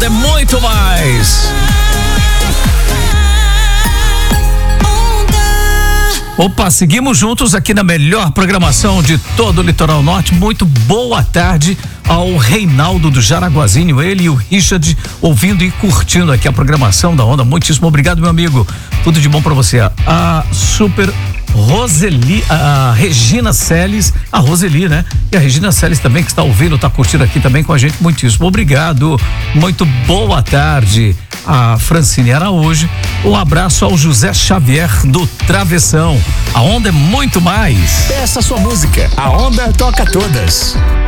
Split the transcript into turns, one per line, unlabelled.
É muito mais. Opa, seguimos juntos aqui na melhor programação de todo o Litoral Norte. Muito boa tarde ao Reinaldo do Jaraguazinho, ele e o Richard ouvindo e curtindo aqui a programação da Onda. Muitíssimo obrigado, meu amigo. Tudo de bom pra você. A super Roseli, a Regina Celes, a Roseli, né? E a Regina Celes também, que está ouvindo, está curtindo aqui também com a gente. Muitíssimo obrigado. Muito boa tarde. A Francine Araújo. Um abraço ao José Xavier do Travessão. A Onda é muito mais.
Peça sua música. A Onda toca todas.